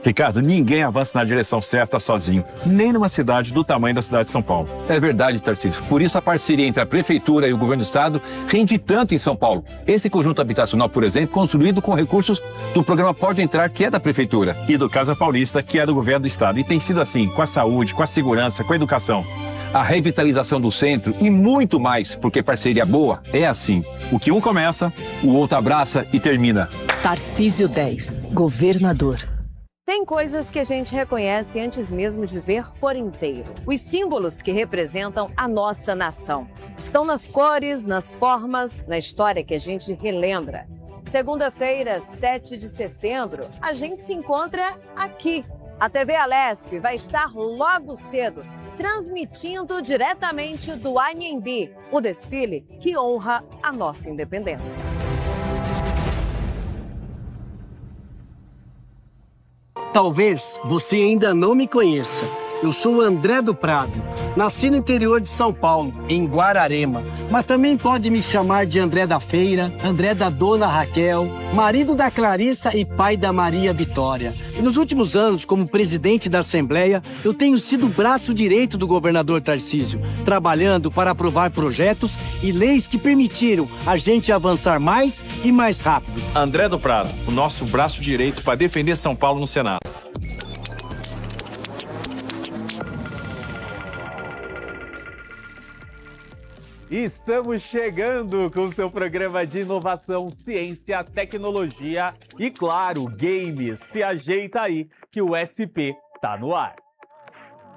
Ricardo, ninguém avança na direção certa sozinho, nem numa cidade do tamanho da cidade de São Paulo. É verdade, Tarcísio. Por isso a parceria entre a Prefeitura e o Governo do Estado rende tanto em São Paulo. Esse conjunto habitacional, por exemplo, construído com recursos do programa Pode Entrar, que é da Prefeitura. E do Casa Paulista, que é do Governo do Estado. E tem sido assim, com a saúde, com a segurança, com a educação. A revitalização do centro e muito mais, porque parceria boa é assim. O que um começa, o outro abraça e termina. Tarcísio 10, governador. Tem coisas que a gente reconhece antes mesmo de ver por inteiro. Os símbolos que representam a nossa nação. Estão nas cores, nas formas, na história que a gente relembra. Segunda-feira, 7 de setembro, a gente se encontra aqui. A TV Alesp vai estar logo cedo, transmitindo diretamente do Anhembi, o desfile que honra a nossa independência. Talvez você ainda não me conheça. Eu sou André do Prado. Nasci no interior de São Paulo, em Guararema. Mas também pode me chamar de André da Feira, André da Dona Raquel, marido da Clarissa e pai da Maria Vitória. E nos últimos anos, como presidente da Assembleia, eu tenho sido o braço direito do governador Tarcísio, trabalhando para aprovar projetos e leis que permitiram a gente avançar mais e mais rápido. André do Prado, o nosso braço direito para defender São Paulo no Senado. Estamos chegando com o seu programa de inovação, ciência, tecnologia e, claro, games. Se ajeita aí que o SP tá no ar.